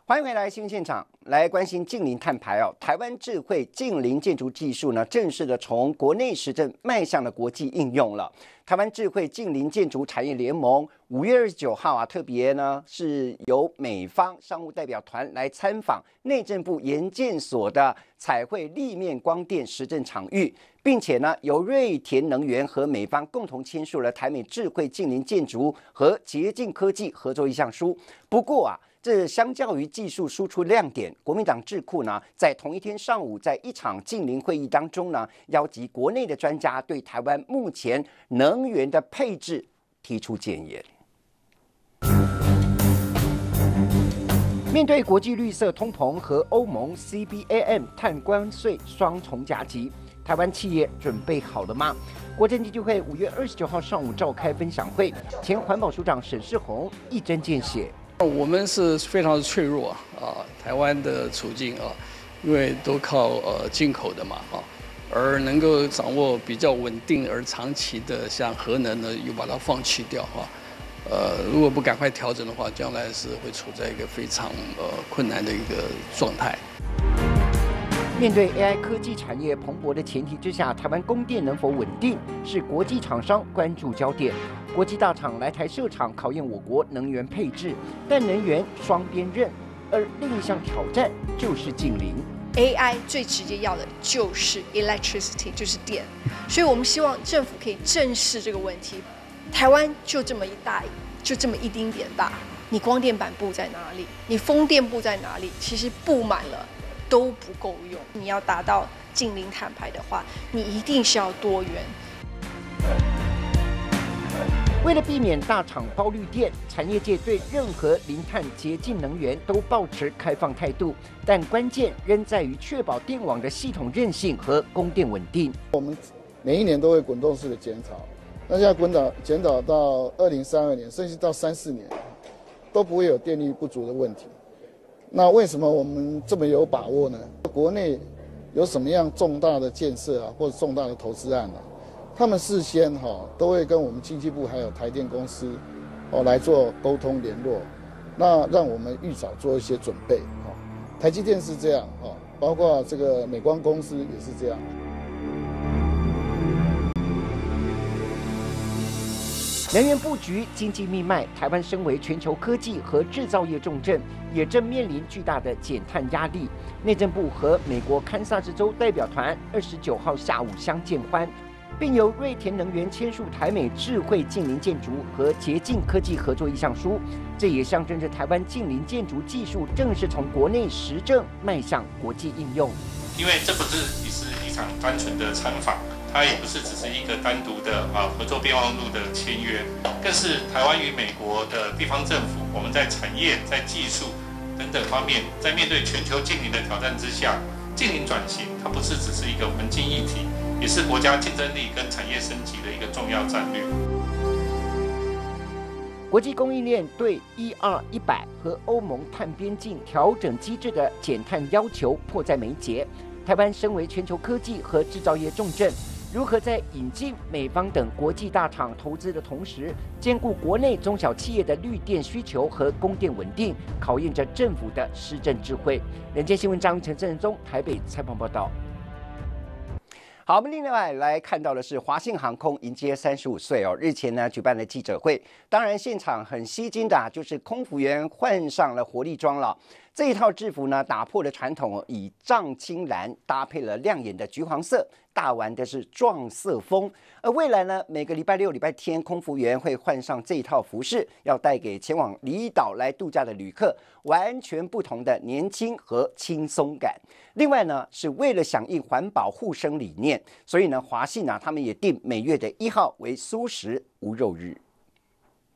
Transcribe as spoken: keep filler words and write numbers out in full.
欢迎回来新闻现场，来关心近邻碳排哦。台湾智慧近邻建筑技术呢，正式的从国内实证迈向了国际应用了。台湾智慧近邻建筑产业联盟五月二十九号啊，特别呢是由美方商务代表团来参访内政部研建所的彩绘立面光电实证场域，并且呢由瑞田能源和美方共同签署了台美智慧近邻建筑和洁净科技合作意向书。不过啊，这相较于技术输出亮点，国民党智库呢，在同一天上午，在一场近邻会议当中呢，邀集国内的专家对台湾目前能源的配置提出建言。面对国际绿色通膨和欧盟 C B A M 碳关税双重夹击，台湾企业准备好了吗？国政基金会五月二十九号上午召开分享会，前环保署长沈世宏一针见血。 我们是非常的脆弱啊，台湾的处境啊，因为都靠呃进口的嘛啊，而能够掌握比较稳定而长期的像核能呢，又把它放弃掉啊，呃，如果不赶快调整的话，将来是会处在一个非常呃困难的一个状态。 面对 A I 科技产业蓬勃的前提之下，台湾供电能否稳定，是国际厂商关注焦点。国际大厂来台设厂，考验我国能源配置，但能源双边刃，而另一项挑战就是近邻。 A I 最直接要的就是 electricity， 就是电，所以我们希望政府可以正视这个问题。台湾就这么一大，就这么一丁点大，你光电板布在哪里？你风电布在哪里？其实布满了都不够用。你要达到近零碳排的话，你一定是要多元。 为了避免大厂包绿电，产业界对任何零碳洁净能源都抱持开放态度，但关键仍在于确保电网的系统韧性和供电稳定。 我们每一年都会滚动式的检讨，那现在滚导检讨到二零三二年，甚至到三四年，都不会有电力不足的问题。那为什么我们这么有把握呢？国内有什么样重大的建设啊，或者重大的投资案啊？他们事先哈、哦、都会跟我们经济部还有台电公司哦来做沟通联络，那让我们预早做一些准备哈、哦。台积电是这样哈、哦，包括这个美光公司也是这样。 能源布局、经济命脉，台湾身为全球科技和制造业重镇，也正面临巨大的减碳压力。内政部和美国堪萨斯州代表团二十九号下午相见欢。并由瑞田能源签署台美智慧近邻建筑和洁净科技合作意向书，这也象征着台湾近邻建筑技术正式从国内实证迈向国际应用。 因为这不是只是一场单纯的参访，它也不是只是一个单独的啊合作备忘录的签约，更是台湾与美国的地方政府，我们在产业、在技术等等方面，在面对全球近邻的挑战之下，近邻转型它不是只是一个环境议题。也是国家竞争力跟产业升级的一个重要战略。 国际供应链对 E R 一百和欧盟碳边境调整机制的减碳要求迫在眉睫。台湾身为全球科技和制造业重镇，如何在引进美方等国际大厂投资的同时，兼顾国内中小企业的绿电需求和供电稳定，考验着政府的施政智慧。人间新闻张陈振宗台北采访报道。好，我们另外来看到的是华信航空迎接三十五岁哦，日前呢举办了记者会，当然现场很吸睛的、啊、就是空服员换上了活力装了。这一套制服呢打破了传统，以藏青蓝搭配了亮眼的橘黄色，大玩的是撞色风。而未来呢，每个礼拜六、礼拜天，空服员会换上这一套服饰，要带给前往离岛来度假的旅客完全不同的年轻和轻松感。另外呢，是为了响应环保护生理念，所以呢，华信啊，他们也定每月的一号为素食无肉日。